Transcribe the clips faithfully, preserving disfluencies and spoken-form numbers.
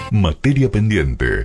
Materia pendiente.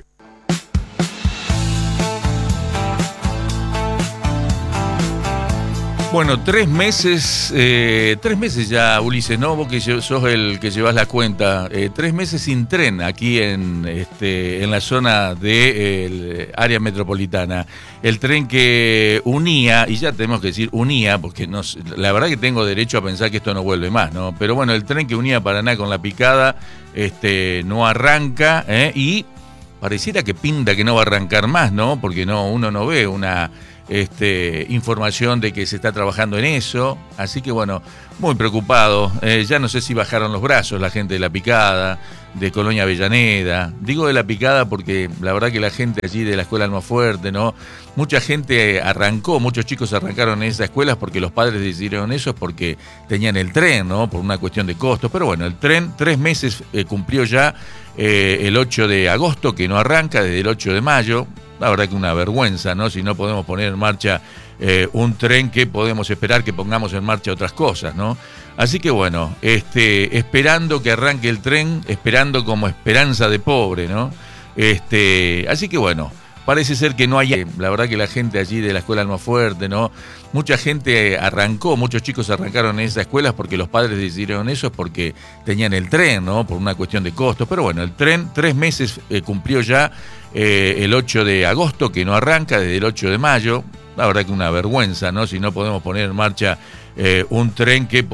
Bueno, tres meses, eh, tres meses ya, Ulises, ¿no? Vos que sos el que llevas la cuenta, eh, tres meses sin tren aquí en, este, en la zona del área metropolitana. El tren que unía, y ya tenemos que decir unía, porque no, la verdad que tengo derecho a pensar que esto no vuelve más, ¿no? Pero bueno, el tren que unía Paraná con La Picada este, no arranca, ¿eh? Y pareciera que pinta que no va a arrancar más, ¿no? Porque no, uno no ve una... Este, información de que se está trabajando en eso, así que bueno, muy preocupado, eh, ya no sé si bajaron los brazos la gente de La Picada, de Colonia Avellaneda, digo de La Picada porque la verdad que la gente allí de la escuela Almafuerte, ¿no? Mucha gente arrancó, muchos chicos arrancaron en esas escuelas porque los padres decidieron eso, es porque tenían el tren, ¿no? Por una cuestión de costos, pero bueno, el tren tres meses eh, cumplió ya eh, el ocho de agosto, que no arranca desde el ocho de mayo. La verdad que una vergüenza, ¿no? Si no podemos poner en marcha eh, un tren, que podemos esperar que pongamos en marcha otras cosas, ¿no? Así que bueno, este, esperando que arranque el tren, esperando como esperanza de pobre, ¿no? Este, así que bueno, parece ser que no hay... La verdad que la gente allí de la escuela Almafuerte, ¿no? Mucha gente arrancó, muchos chicos arrancaron en esas escuelas porque los padres decidieron eso, es porque tenían el tren, ¿no? Por una cuestión de costos. Pero bueno, el tren tres meses eh, cumplió ya eh, el ocho de agosto, que no arranca desde el ocho de mayo. La verdad que una vergüenza, ¿no? Si no podemos poner en marcha eh, un tren que...